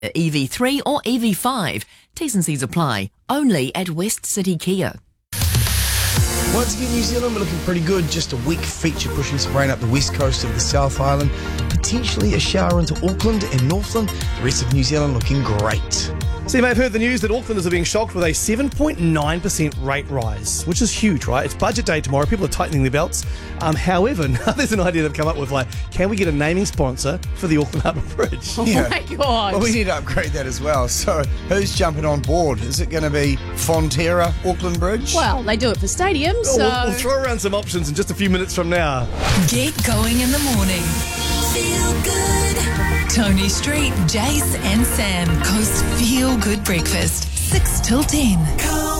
EV3 or EV5. T's and C's apply. Only at West City Kia. Once again, New Zealand, we're looking pretty good. Just a weak feature pushing some rain up the west coast of the South Island. Potentially a shower into Auckland and Northland. The rest of New Zealand looking great. So you may have heard the news that Aucklanders are being shocked with a 7.9% rate rise, which is huge, right? It's budget day tomorrow. People are tightening their belts. However, now there's an idea they've come up with, like, can we get a naming sponsor for the Auckland Harbour Bridge? Oh my God. Well, we need to upgrade that as well. So who's jumping on board? Is it going to be Fonterra Auckland Bridge? Well, they do it for stadiums, so... We'll throw around some options in just a few minutes from now. Get going in the morning. Feel good. Tony Street, Jace and Sam Coast Feel Good Breakfast, 6 till 10.